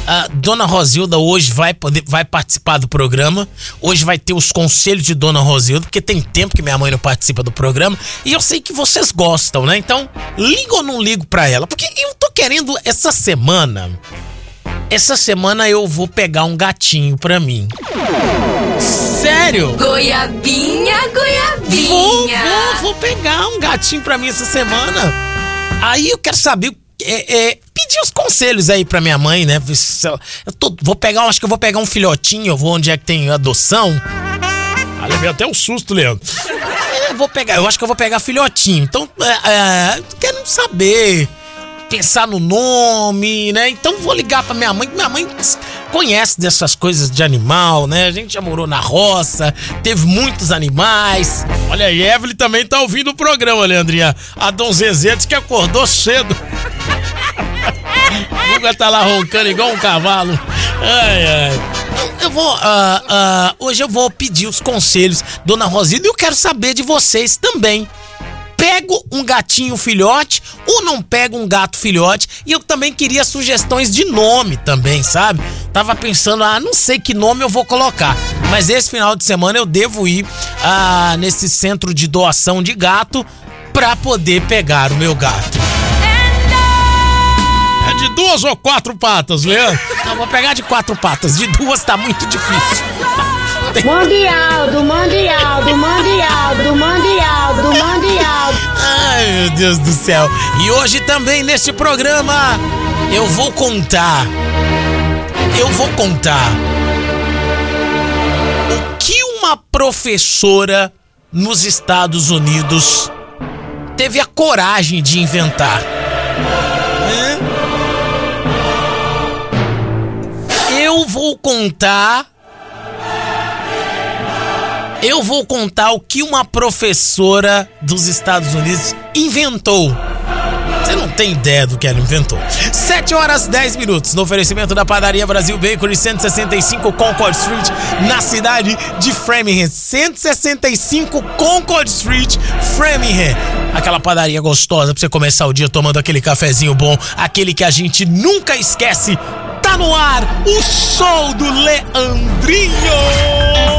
A Dona Rosilda hoje vai participar do programa. Hoje vai ter os conselhos de Dona Rosilda, porque tem tempo que minha mãe não participa do programa. E eu sei que vocês gostam, né? Então, ligo ou não ligo pra ela? Porque eu tô querendo essa semana eu vou pegar um gatinho pra mim. Sério? Goiabinha. Vou pegar um gatinho pra mim essa semana. Aí eu quero saber, pedir os conselhos aí pra minha mãe, né? Acho que eu vou pegar um filhotinho, eu vou onde é que tem adoção. Levei até um susto, Leandro. Eu acho que eu vou pegar filhotinho. Então, quero saber, pensar no nome, né? Então vou ligar pra minha mãe, que minha mãe conhece dessas coisas de animal, né? A gente já morou na roça, teve muitos animais. Olha aí, Evelyn também tá ouvindo o programa, Leandrinha. A Dom Zezé disse que acordou cedo. O Guga tá lá roncando igual um cavalo. Hoje eu vou pedir os conselhos, Dona Rosilda, e eu quero saber de vocês também. Pego um gatinho filhote ou não pego um gato filhote? E eu também queria sugestões de nome também, sabe? Tava pensando, não sei que nome eu vou colocar. Mas esse final de semana eu devo ir nesse centro de doação de gato pra poder pegar o meu gato. É de 2 ou 4 patas, Leandro? Não, vou pegar de 4 patas. De 2 tá muito difícil. Mundial. Ai, meu Deus do céu. E hoje também nesse programa eu vou contar o que uma professora nos Estados Unidos teve a coragem de inventar. Eu vou contar o que uma professora dos Estados Unidos inventou. Você não tem ideia do que ela inventou. 7h10, no oferecimento da Padaria Brasil Bakery, 165 Concord Street, na cidade de Framingham. 165 Concord Street, Framingham. Aquela padaria gostosa pra você começar o dia tomando aquele cafezinho bom, aquele que a gente nunca esquece. Tá no ar o show do Leandrinho.